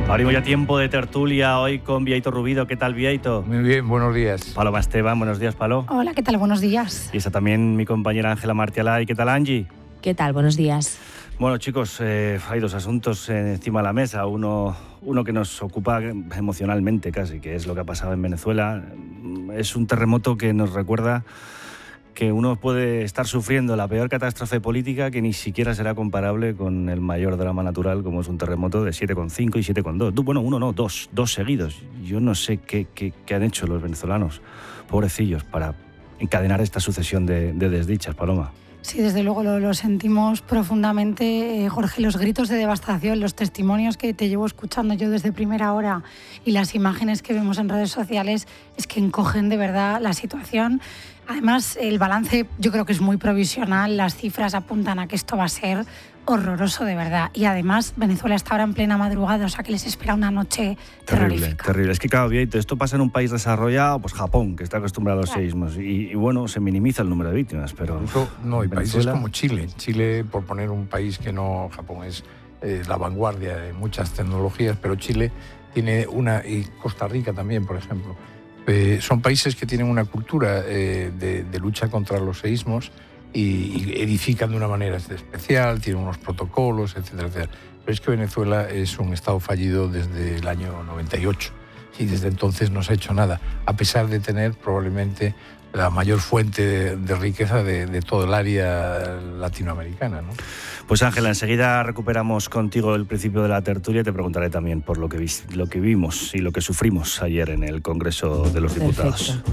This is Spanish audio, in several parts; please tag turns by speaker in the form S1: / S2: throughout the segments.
S1: Abrimos ya tiempo de tertulia hoy con Bieito Rubido. ¿Qué tal, Bieito?
S2: Muy bien, buenos días.
S1: Paloma Esteban, buenos días, Palo.
S3: Hola, ¿qué tal? Buenos días.
S1: Y está también mi compañera Ángela Martialay. ¿Qué tal, Angie?
S4: ¿Qué tal? Buenos días.
S1: Bueno, chicos, hay dos asuntos encima de la mesa. Uno que nos ocupa emocionalmente casi, que es lo que ha pasado en Venezuela. Es un terremoto que nos recuerda que uno puede estar sufriendo la peor catástrofe política que ni siquiera será comparable con el mayor drama natural, como es un terremoto de 7,5 y 7,2. Bueno, uno no, dos seguidos. Yo no sé qué han hecho los venezolanos, pobrecillos, para encadenar esta sucesión de desdichas, Paloma.
S3: Sí, desde luego lo sentimos profundamente, Jorge, los gritos de devastación, los testimonios que te llevo escuchando yo desde primera hora y las imágenes que vemos en redes sociales es que encogen de verdad la situación. Además, el balance yo creo que es muy provisional, las cifras apuntan a que esto va a ser horroroso de verdad. Y además, Venezuela está ahora en plena madrugada, o sea que les espera una noche terrorífica.
S1: Terrible. Es que claro, Bieito, esto pasa en un país desarrollado, pues Japón, que está acostumbrado a los seísmos. Y bueno, se minimiza el número de víctimas, pero...
S2: No, hay países como Chile. Chile, por poner un país que no... Japón es la vanguardia de muchas tecnologías, pero Chile tiene una... Y Costa Rica también, por ejemplo. Son países que tienen una cultura de lucha contra los seísmos y edifican de una manera especial, tienen unos protocolos, etcétera, etcétera. Pero es que Venezuela es un estado fallido desde el año 98 y desde entonces no se ha hecho nada, a pesar de tener probablemente la mayor fuente de riqueza de todo el área latinoamericana, ¿no?
S1: Pues Ángela, enseguida recuperamos contigo el principio de la tertulia y te preguntaré también por lo que vimos y lo que sufrimos ayer en el Congreso de los Diputados.
S4: Perfecto.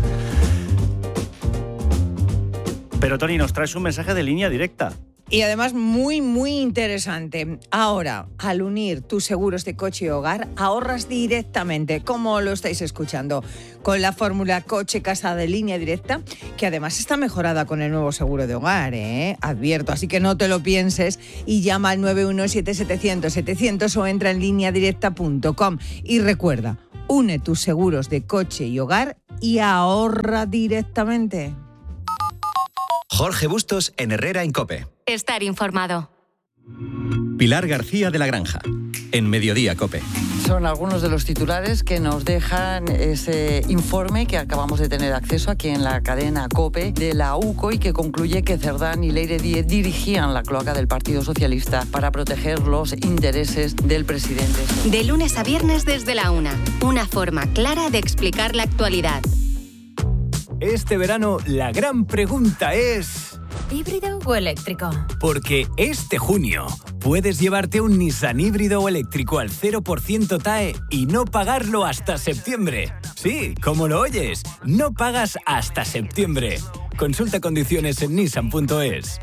S1: Pero Tony, nos traes un mensaje de línea directa.
S5: Y además muy, muy interesante. Ahora, al unir tus seguros de coche y hogar, ahorras directamente, como lo estáis escuchando, con la fórmula coche-casa de línea directa, que además está mejorada con el nuevo seguro de hogar, advierto. Así que no te lo pienses y llama al 917-700-700 o entra en lineadirecta.com. Y recuerda, une tus seguros de coche y hogar y ahorra directamente.
S6: Jorge Bustos en Herrera en COPE.
S7: Estar informado.
S6: Pilar García de la Granja, en Mediodía COPE.
S8: Son algunos de los titulares que nos dejan ese informe que acabamos de tener acceso aquí en la cadena COPE de la UCO y que concluye que Cerdán y Leire Díez dirigían la cloaca del Partido Socialista para proteger los intereses del presidente.
S7: De lunes a viernes desde la 1. Una forma clara de explicar la actualidad.
S9: Este verano la gran pregunta es...
S10: ¿híbrido o eléctrico?
S9: Porque este junio puedes llevarte un Nissan híbrido o eléctrico al 0% TAE y no pagarlo hasta septiembre. Sí, como lo oyes, no pagas hasta septiembre. Consulta condiciones en nissan.es.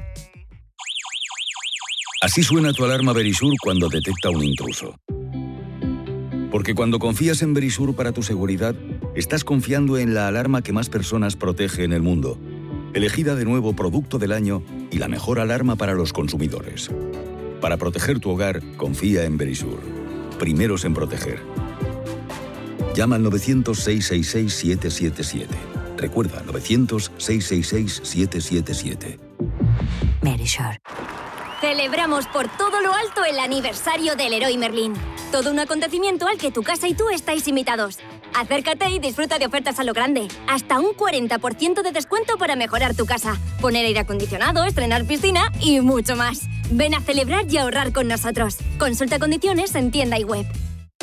S11: Así suena tu alarma Verisur cuando detecta un intruso. Porque cuando confías en Verisur para tu seguridad, estás confiando en la alarma que más personas protege en el mundo. Elegida de nuevo Producto del Año y la mejor alarma para los consumidores. Para proteger tu hogar, confía en Verisur. Primeros en proteger. Llama al 900-666-777. Recuerda, 900-666-777.
S10: Verisur.
S12: Celebramos por todo lo alto el aniversario del Leroy Merlin. Todo un acontecimiento al que tu casa y tú estáis invitados. Acércate y disfruta de ofertas a lo grande. Hasta un 40% de descuento para mejorar tu casa, poner aire acondicionado, estrenar piscina y mucho más. Ven a celebrar y ahorrar con nosotros. Consulta condiciones en tienda y web.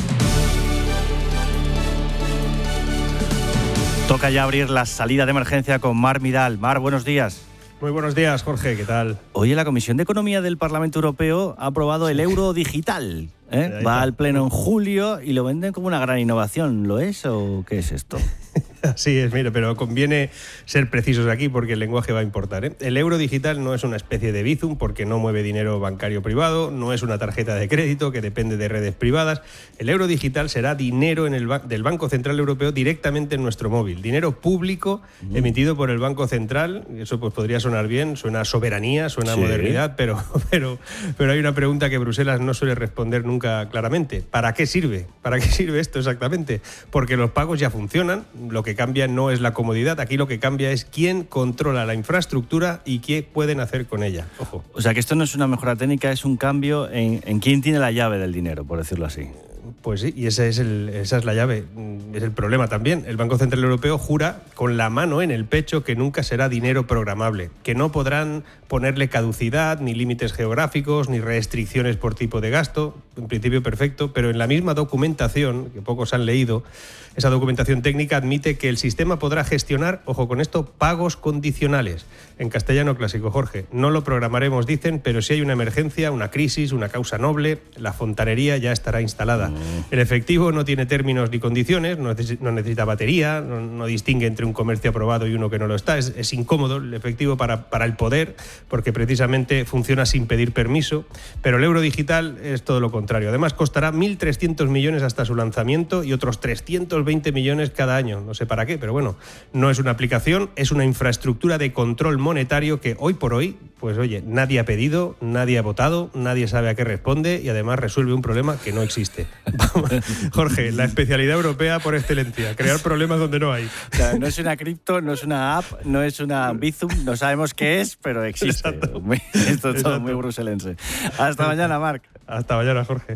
S1: Toca ya abrir la salida de emergencia con Mar Midal. Mar, buenos días.
S13: Muy buenos días, Jorge, ¿qué tal?
S1: Hoy la Comisión de Economía del Parlamento Europeo ha aprobado el euro digital. Va al pleno en julio y lo venden como una gran innovación. ¿Lo es o qué es esto?
S13: Así es, mire, pero conviene ser precisos aquí porque el lenguaje va a importar, El euro digital no es una especie de Bizum porque no mueve dinero bancario privado, no es una tarjeta de crédito que depende de redes privadas. El euro digital será dinero del Banco Central Europeo directamente en nuestro móvil. Dinero público emitido por el Banco Central. Eso pues podría sonar bien, suena a soberanía, suena a modernidad, pero hay una pregunta que Bruselas no suele responder nunca claramente. ¿Para qué sirve? ¿Para qué sirve esto exactamente? Porque los pagos ya funcionan, lo que cambia no es la comodidad, aquí lo que cambia es quién controla la infraestructura y qué pueden hacer con ella. Ojo.
S1: O sea que esto no es una mejora técnica, es un cambio en quién tiene la llave del dinero, por decirlo así.
S13: Pues sí, y esa es la llave, es el problema también. El Banco Central Europeo jura con la mano en el pecho que nunca será dinero programable, que no podrán ponerle caducidad, ni límites geográficos, ni restricciones por tipo de gasto. En principio perfecto, pero en la misma documentación, que pocos han leído, esa documentación técnica admite que el sistema podrá gestionar, ojo con esto, pagos condicionales. En castellano clásico, Jorge. No lo programaremos, dicen, pero si hay una emergencia, una crisis, una causa noble, la fontanería ya estará instalada. El efectivo no tiene términos ni condiciones, no necesita batería, no distingue entre un comercio aprobado y uno que no lo está. Es incómodo el efectivo para el poder, porque precisamente funciona sin pedir permiso, pero el euro digital es todo lo contrario. Además, costará 1.300 millones hasta su lanzamiento y otros 320 millones cada año. No sé para qué, pero bueno, no es una aplicación, es una infraestructura de control monetario que hoy por hoy, pues oye, nadie ha pedido, nadie ha votado, nadie sabe a qué responde y además resuelve un problema que no existe. Jorge, la especialidad europea por excelencia, crear problemas donde no hay.
S1: O sea, no es una cripto, no es una app, no es una Bizum, no sabemos qué es, pero existe. Esto es todo muy bruselense. Hasta mañana, Marc.
S13: Hasta mañana, Jorge.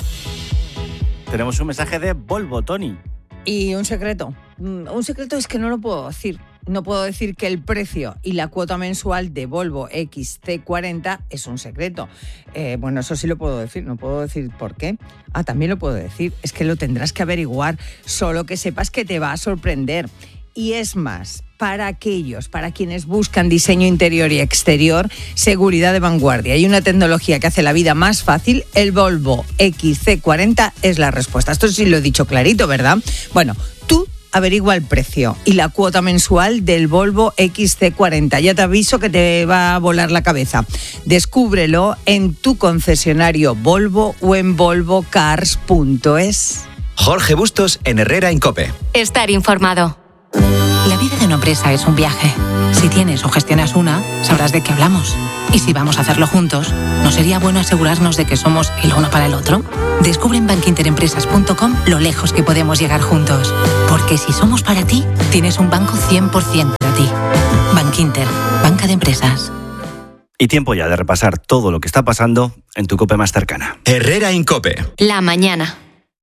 S1: Tenemos un mensaje de Volvo, Tony.
S5: Y un secreto. Un secreto es que no lo puedo decir. No puedo decir que el precio y la cuota mensual de Volvo XC40 es un secreto. Bueno, eso sí lo puedo decir, no puedo decir por qué. También lo puedo decir, es que lo tendrás que averiguar, solo que sepas que te va a sorprender. Y es más, para quienes buscan diseño interior y exterior, seguridad de vanguardia y una tecnología que hace la vida más fácil, el Volvo XC40 es la respuesta. Esto sí lo he dicho clarito, ¿verdad? Bueno, tú averigua el precio y la cuota mensual del Volvo XC40. Ya te aviso que te va a volar la cabeza. Descúbrelo en tu concesionario Volvo o en volvocars.es.
S6: Jorge Bustos en Herrera en COPE.
S7: Estar informado.
S10: La vida de una empresa es un viaje. Si tienes o gestionas una, sabrás de qué hablamos. Y si vamos a hacerlo juntos, ¿no sería bueno asegurarnos de que somos el uno para el otro? Descubre en bankinterempresas.com lo lejos que podemos llegar juntos. Porque si somos para ti, tienes un banco 100% para ti. Bankinter, banca de empresas.
S1: Y tiempo ya de repasar todo lo que está pasando en tu COPE más cercana.
S6: Herrera en COPE.
S7: La mañana.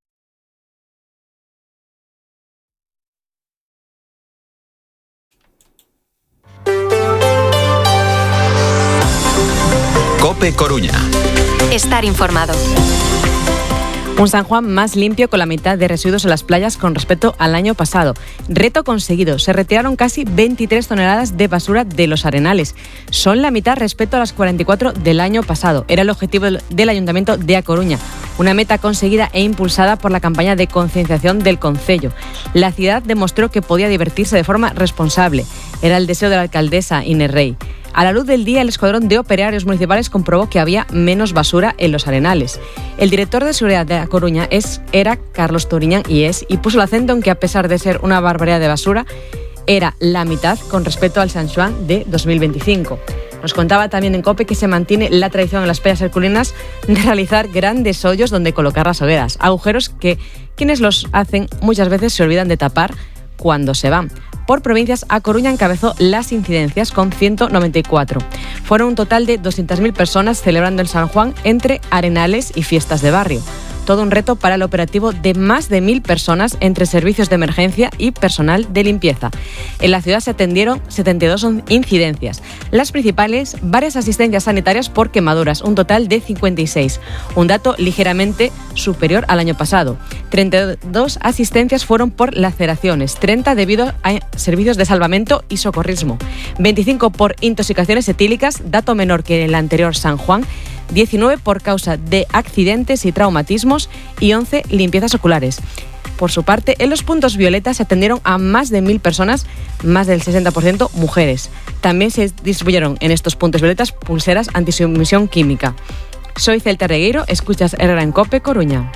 S6: COPE Coruña.
S7: Estar informado.
S4: Un San Juan más limpio con la mitad de residuos en las playas con respecto al año pasado. Reto conseguido. Se retiraron casi 23 toneladas de basura de los arenales. Son la mitad respecto a las 44 del año pasado. Era el objetivo del Ayuntamiento de A Coruña. Una meta conseguida e impulsada por la campaña de concienciación del concello. La ciudad demostró que podía divertirse de forma responsable. Era el deseo de la alcaldesa Inés Rey. A la luz del día, el escuadrón de operarios municipales comprobó que había menos basura en los arenales. El director de seguridad de A Coruña era Carlos Turiñán y puso el acento en que, a pesar de ser una barbaridad de basura, era la mitad con respecto al San Juan de 2025. Nos contaba también en COPE que se mantiene la tradición en las playas herculinas de realizar grandes hoyos donde colocar las hogueras, agujeros que quienes los hacen muchas veces se olvidan de tapar cuando se van. Por provincias, A Coruña encabezó las incidencias con 194. Fueron un total de 200.000 personas celebrando el San Juan entre arenales y fiestas de barrio. Todo un reto para el operativo de más de 1.000 personas entre servicios de emergencia y personal de limpieza. En la ciudad se atendieron 72 incidencias. Las principales, varias asistencias sanitarias por quemaduras, un total de 56. Un dato ligeramente superior al año pasado. 32 asistencias fueron por laceraciones, 30 debido a servicios de salvamento y socorrismo. 25 por intoxicaciones etílicas, dato menor que el anterior San Juan. 19 por causa de accidentes y traumatismos y 11 limpiezas oculares. Por su parte, en los puntos violetas se atendieron a más de 1.000 personas, más del 60% mujeres. También se distribuyeron en estos puntos violetas pulseras antisumisión química. Soy Celta Regueiro, escuchas Herrera en COPE, Coruña.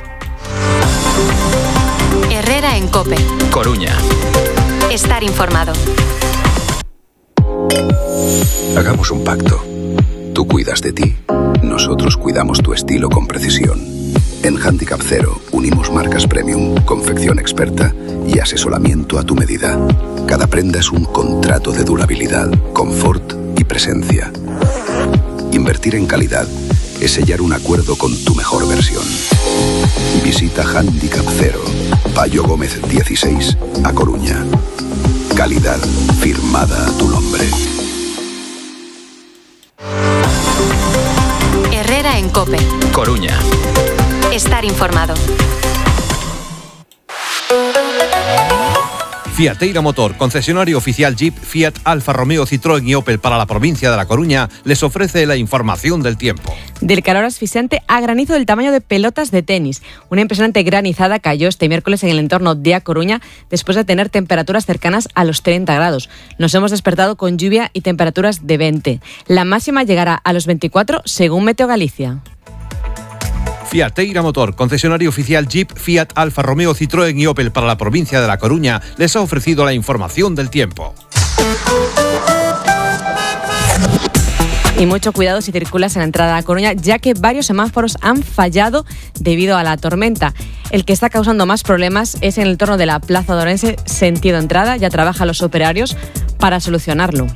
S7: Herrera en COPE.
S6: Coruña.
S7: Estar informado.
S14: Hagamos un pacto. Tú cuidas de ti, nosotros cuidamos tu estilo con precisión. En Handicap Zero unimos marcas premium, confección experta y asesoramiento a tu medida. Cada prenda es un contrato de durabilidad, confort y presencia. Invertir en calidad es sellar un acuerdo con tu mejor versión. Visita Handicap Cero, Payo Gómez 16, A Coruña. Calidad firmada a tu nombre.
S7: Herrera en COPE.
S6: Coruña.
S7: Estar informado.
S15: Fiateira Motor, concesionario oficial Jeep, Fiat, Alfa Romeo, Citroën y Opel para la provincia de La Coruña, les ofrece la información del tiempo.
S4: Del calor asfixiante a granizo del tamaño de pelotas de tenis. Una impresionante granizada cayó este miércoles en el entorno de A Coruña después de tener temperaturas cercanas a los 30 grados. Nos hemos despertado con lluvia y temperaturas de 20. La máxima llegará a los 24 según Meteo Galicia.
S15: Fiateira Motor, concesionario oficial Jeep, Fiat, Alfa Romeo, Citroën y Opel para la provincia de La Coruña, les ha ofrecido la información del tiempo.
S4: Y mucho cuidado si circulas en la entrada a Coruña, ya que varios semáforos han fallado debido a la tormenta. El que está causando más problemas es en el entorno de la Plaza de Orense, sentido entrada. Ya trabajan los operarios para solucionarlo.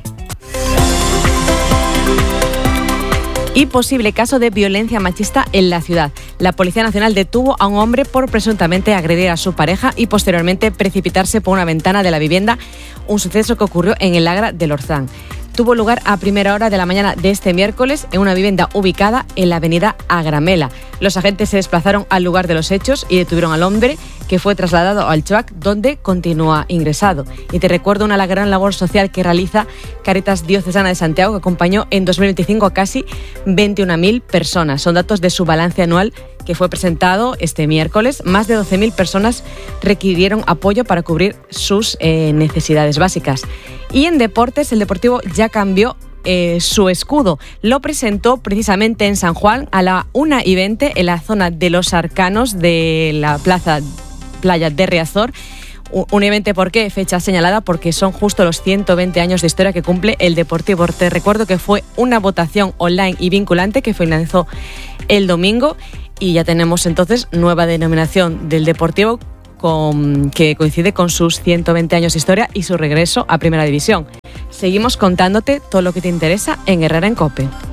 S4: Y posible caso de violencia machista en la ciudad. La Policía Nacional detuvo a un hombre por presuntamente agredir a su pareja y posteriormente precipitarse por una ventana de la vivienda, un suceso que ocurrió en el Agra del Orzán. Tuvo lugar a primera hora de la mañana de este miércoles en una vivienda ubicada en la avenida Agramela. Los agentes se desplazaron al lugar de los hechos y detuvieron al hombre, que fue trasladado al CHUAC, donde continúa ingresado. Y te recuerdo la gran labor social que realiza Cáritas Diocesana de Santiago, que acompañó en 2025 a casi 21.000 personas. Son datos de su balance anual que fue presentado este miércoles. Más de 12.000 personas requirieron apoyo para cubrir sus necesidades básicas. Y en deportes, el Deportivo ya cambió su escudo. Lo presentó precisamente en San Juan a la 1:20 en la zona de los Arcanos de la playa de Riazor. 1:20, ¿por qué? Fecha señalada porque son justo los 120 años de historia que cumple el Deportivo. Te recuerdo que fue una votación online y vinculante que finalizó el domingo y ya tenemos entonces nueva denominación del Deportivo que coincide con sus 120 años de historia y su regreso a Primera División. Seguimos contándote todo lo que te interesa en Herrera en COPE.